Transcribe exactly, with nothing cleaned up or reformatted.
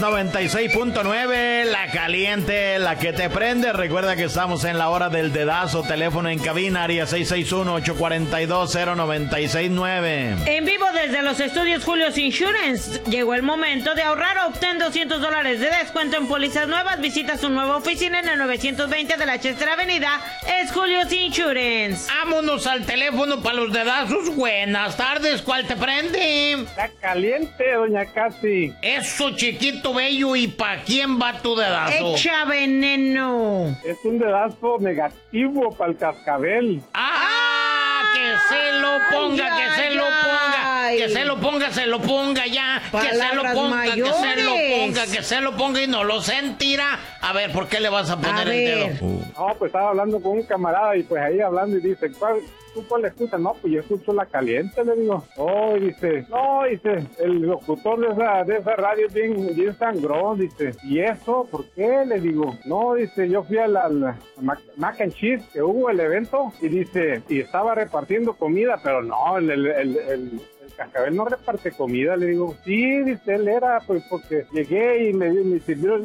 noventa y seis punto nueve, la caliente, la que te prende. Recuerda que estamos en la hora del dedazo. Teléfono en cabina, área seis seis uno, ocho cuatro dos, cero nueve seis nueve. En vivo desde los estudios Julio's Insurance. Llegó el momento de ahorrar. Obtén doscientos dólares de descuento en pólizas nuevas. Visita su nueva oficina en el novecientos veinte de la Chester Avenida. Es Julio's Insurance. Vámonos al teléfono para los dedazos. Buenas tardes, ¿cuál te prende? Está caliente, doña Casi. Eso, chiquito bello, ¿y para quién va tu dedazo? Echa veneno. Es un dedazo negativo para el cascabel. ¡Ah! Que se lo ponga, Ay, que se ay, lo ponga, ay. que se lo ponga, se lo ponga ya, que se lo Palabras ponga, mayores. que se lo ponga, que se lo ponga y no lo sentirá. A ver, ¿por qué le vas a poner A el ver. dedo? Uh. No, pues estaba hablando con un camarada y pues ahí hablando y dice, ¿cuál, ¿tú cuál escuchas? No, pues yo escucho la caliente, le digo. Oh, y dice, no, dice, el locutor de esa, de esa radio es bien, bien sangrón, dice. ¿Y eso? ¿Por qué? Le digo. No, dice, yo fui al, al Mac, Mac and Cheese, que hubo el evento, y dice, y estaba repartiendo comida, pero no, el, el, el, el el cascabel no reparte comida, le digo, sí, dice, él era, pues porque llegué y me, me sirvió